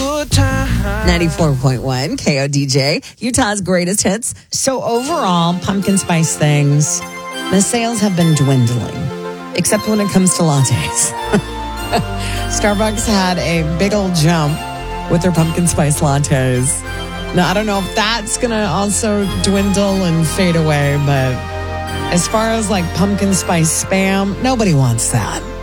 good time. 94.1 KODJ, Utah's greatest hits. So overall, pumpkin spice things, the sales have been dwindling, except when it comes to lattes. Starbucks had a big old jump with their pumpkin spice lattes. Now, I don't know if that's going to also dwindle and fade away, but as far as like pumpkin spice spam, nobody wants that.